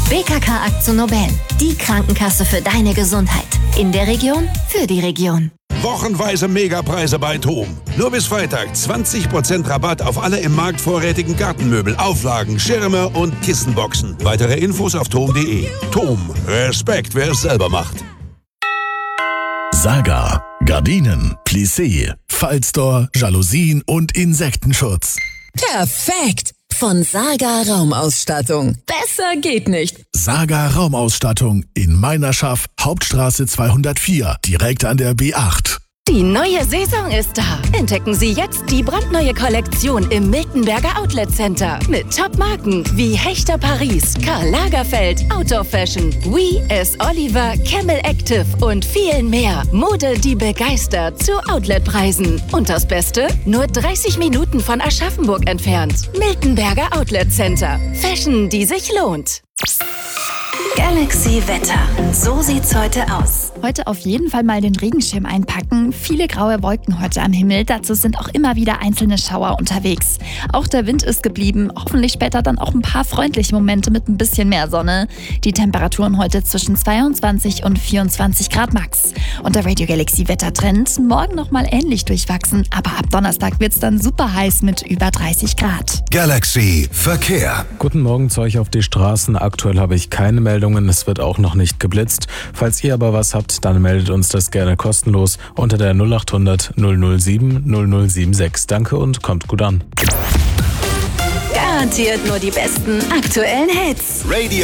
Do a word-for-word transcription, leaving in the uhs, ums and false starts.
B K K AkzoNobel, die Krankenkasse für deine Gesundheit. In der Region, für die Region. Wochenweise Megapreise bei TOM. Nur bis Freitag zwanzig Prozent Rabatt auf alle im Markt vorrätigen Gartenmöbel, Auflagen, Schirme und Kissenboxen. Weitere Infos auf tom punkt de. TOM, Respekt, wer es selber macht. Saga, Gardinen, Plissé, Fallstore, Jalousien und Insektenschutz. Perfekt! Von Saga Raumausstattung. Besser geht nicht. Saga Raumausstattung in Meinerschaft, Hauptstraße zweihundertvier, direkt an der B acht. Die neue Saison ist da. Entdecken Sie jetzt die brandneue Kollektion im Miltenberger Outlet Center. Mit Top-Marken wie Hechter Paris, Karl Lagerfeld, Outdoor Fashion, We, S. Oliver, Camel Active und vielen mehr. Mode, die begeistert zu Outletpreisen. Und das Beste? Nur dreißig Minuten von Aschaffenburg entfernt. Miltenberger Outlet Center. Fashion, die sich lohnt. Galaxy Wetter. So sieht's heute aus. Heute auf jeden Fall mal den Regenschirm einpacken. Viele graue Wolken heute am Himmel. Dazu sind auch immer wieder einzelne Schauer unterwegs. Auch der Wind ist geblieben. Hoffentlich später dann auch ein paar freundliche Momente mit ein bisschen mehr Sonne. Die Temperaturen heute zwischen zweiundzwanzig und vierundzwanzig Grad max. Und der Radio Galaxy Wettertrend morgen nochmal ähnlich durchwachsen. Aber ab Donnerstag wird's dann super heiß mit über dreißig Grad. Galaxy Verkehr. Guten Morgen zu euch auf die Straßen. Aktuell habe ich keine Meldungen. Es wird auch noch nicht geblitzt. Falls ihr aber was habt, dann meldet uns das gerne kostenlos unter der null acht hundert null null sieben null null sieben sechs. Danke und kommt gut an. Garantiert nur die besten aktuellen Hits. Radio